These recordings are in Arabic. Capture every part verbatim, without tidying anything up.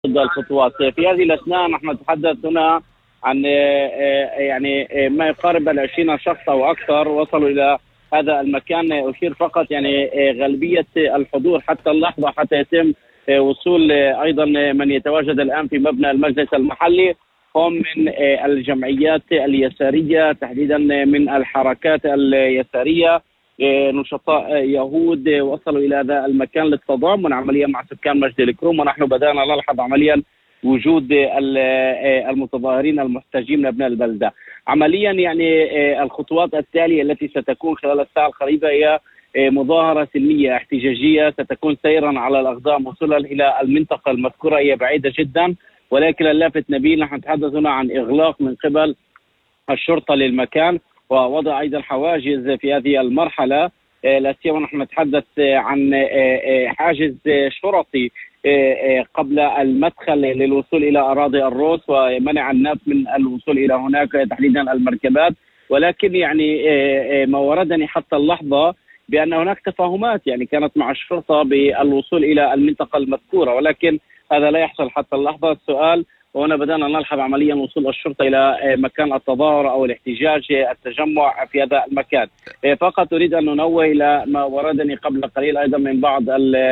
ضد الخطوات. في هذه الأثناء نحن نتحدث هنا عن يعني ما يقارب العشرين شخص أو أكثر وصلوا إلى هذا المكان. أشير فقط يعني غالبية الحضور حتى اللحظة حتى يتم وصول أيضا من يتواجد الآن في مبنى المجلس المحلي هم من الجمعيات اليسارية، تحديدا من الحركات اليسارية، نشطاء يهود وصلوا إلى هذا المكان للتضامن عمليا مع سكان مجد الكروم. ونحن بدأنا نلاحظ عمليا وجود المتظاهرين المحتجين من أبناء البلدة. عمليا يعني الخطوات التالية التي ستكون خلال الساعة القريبة هي مظاهرة سلمية احتجاجية ستكون سيرا على الأقدام وصولا إلى المنطقة المذكورة. هي بعيدة جدا، ولكن اللافت نبيل نحن نتحدث هنا عن إغلاق من قبل الشرطة للمكان ووضع أيضا حواجز في هذه المرحلة، لا سيما نحن نتحدث عن حاجز شرطي قبل المدخل للوصول إلى أراضي الروس ومنع الناس من الوصول إلى هناك تحديدا المركبات. ولكن يعني ما وردني حتى اللحظة بأن هناك تفاهمات يعني كانت مع الشرطة بالوصول إلى المنطقة المذكورة، ولكن هذا لا يحصل حتى اللحظة. السؤال وهنا بدأنا نلحظ عمليا وصول الشرطة إلى مكان التظاهر أو الاحتجاج التجمع في هذا المكان. فقط أريد أن ننوه إلى ما وردني قبل قليل أيضا من بعض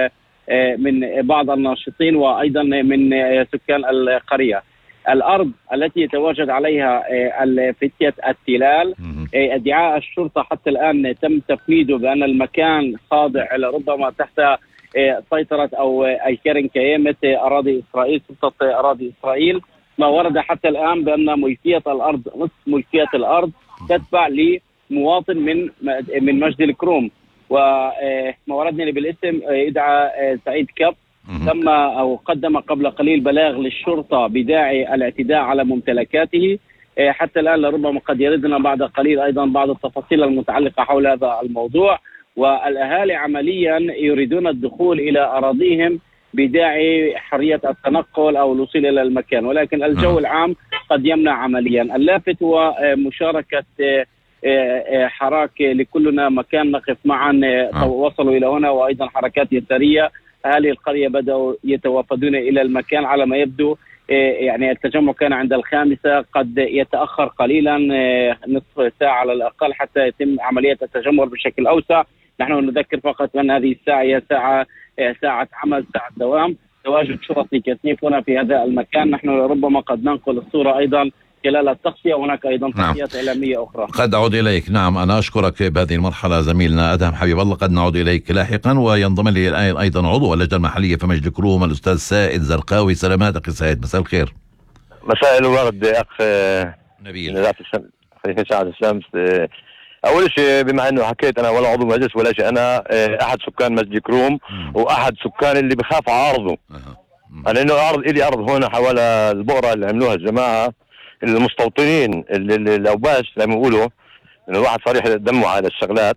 من بعض الناشطين وأيضا من سكان القرية. الأرض التي يتواجد عليها فتية التلال، ادعاء الشرطة حتى الآن تم تفنيده بأن المكان خاضع لربما تحت سيطرة أو أيكرن كيامة أراضي إسرائيل، سلطة أراضي إسرائيل. ما ورد حتى الآن بأن ملكية الأرض نصف ملكية الأرض تتبع لمواطن من من مجد الكروم. وما وردني بالاسم يدعى سعيد كب، تم أو قدم قبل قليل بلاغ للشرطة بداعي الاعتداء على ممتلكاته. حتى الآن لربما قد يردنا بعد قليل أيضا بعض التفاصيل المتعلقة حول هذا الموضوع. والأهالي عمليا يريدون الدخول إلى أراضيهم بداعي حرية التنقل أو الوصول إلى المكان، ولكن الجو العام قد يمنع عمليا. اللافت هو مشاركة حراك لكلنا مكان نقف معا وصلوا إلى هنا، وأيضا حركات يسارية. أهالي القرية بدأوا يتوافدون إلى المكان على ما يبدو. يعني التجمع كان عند الخامسة، قد يتأخر قليلا نصف ساعة على الأقل حتى يتم عملية التجمع بشكل أوسع. نحن نذكر فقط أن هذه الساعة هي ساعة ساعة عمل، ساعة دوام، تواجد شرطي كثيف هنا في هذا المكان. نحن ربما قد ننقل الصورة أيضا خلال التغطية، وهناك أيضا تغطيات نعم. إعلامية أخرى. قد أعود إليك. نعم، أنا أشكرك بهذه المرحلة زميلنا أدهم حبيب الله. قد نعود إليك لاحقا، وينضم لي الآن أيضا عضو اللجنة المحلية في مجد الكروم الأستاذ سائد زرقاوي. سلامات أخي سائد، مساء الخير. مساء الورد أخ نبيل. خليفة سعد الشمس. أول شيء بما أنه حكيت أنا ولا عضو مجلس ولا شيء، أنا أحد سكان مجد الكروم وأحد سكان اللي بخاف عارضه. أه. لأنه أرض إلي أرض هنا حول البؤرة اللي عملوها الجماعة المستوطنين اللي الأوباش زي ما بيقولوا، إنه الواحد صريح دمه على الشغلات.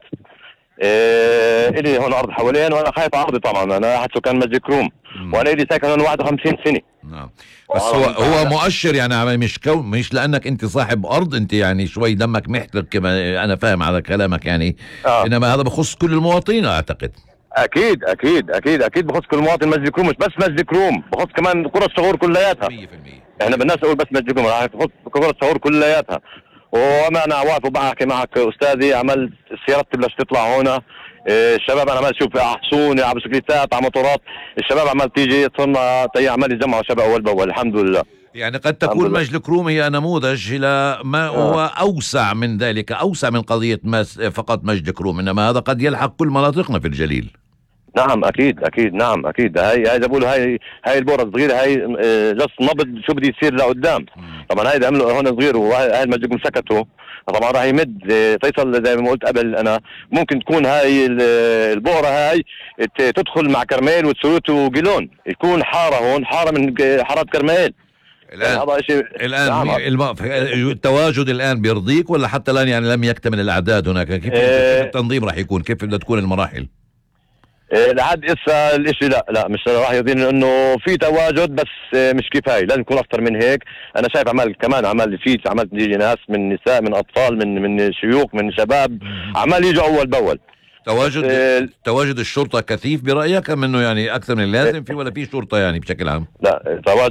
إيه إلي هون أرض حوالين وأنا خايف أرضي طبعا. أنا أحد سكان مجد الكروم وأنا إلي ساكن هون واحد وخمسين سنة. نعم، بس هو هو مؤشر يعني، مش كون مش لأنك أنت صاحب أرض أنت يعني شوي دمك محترق كما أنا فاهم على كلامك يعني. آه. إنما هذا بخص كل المواطنين أعتقد. أكيد أكيد أكيد أكيد بخص كل مواطن مجد الكروم، مش بس مجد الكروم، بخص كمان قرى الصغور كلياتها. مية بالمية. احنا بالناس نقول بس مجد الكروم، راح تخص قرى الصغور كلياتها. وما أنا واقف وبحكي معك أستاذي، عملت السيارات تبلش تطلع هنا. إيه الشباب أنا عمال شوف أحصون على بسكليتات على موتورات، الشباب عمال تيجي صرنا تي عمال يجمعوا شباب أول بأول. الحمد لله. يعني قد تكون مجد الكروم هي نموذج إلى ما هو آه. أوسع من ذلك، أوسع من قضية فقط مجد الكروم، إنما هذا قد يلحق كل مناطقنا في الجليل. نعم اكيد اكيد نعم اكيد. هاي هاي بقولوا هاي هاي البورة الصغيرة، هاي جس نبض شو بده يصير لقدام. طبعا هاي عملوا هون صغير وهاي المجد سكتوا، طبعا راح يمد فيصل زي ما قلت قبل. انا ممكن تكون هاي البؤرة هاي تدخل مع كرميل وتسويت وجيلون، يكون حارة هون، حارة من حارات كرميل. الآن الآن نعم. التواجد الآن بيرضيك ولا حتى الآن يعني لم يكتمل الأعداد هناك؟ كيف اه التنظيم راح يكون؟ كيف بدها تكون المراحل؟ إيه لحد اسا الاشي لا لا مش راح يرضيني، انه في تواجد بس مش كفايه، لازم يكون اكثر من هيك. انا شايف عمل كمان عمل في عملت يجي ناس من نساء من اطفال من من شيوخ من شباب عمال يجوا اول باول. تواجد آه تواجد الشرطة كثيف برأيك، أم أنه يعني أكثر من اللازم في، ولا في شرطة يعني بشكل عام؟ لا، تواجد